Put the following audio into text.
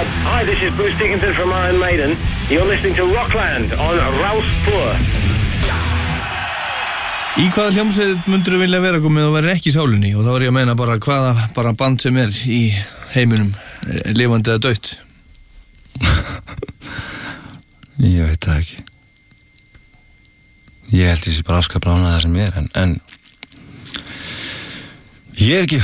Hi, this is Bruce Dickinson from Iron Maiden. You're listening to Rockland on Rástvö. Í hvaða hljómsveit myndirðu vilja vera komið og vera ekki í sálinni? Og þá er ég að meina bara hvaða bara band sem er í heiminum, lifandi eða dautt. Ég veit það ekki. Ég held þessi bara afskaplega ánægður sem ég er, en ég hef ekki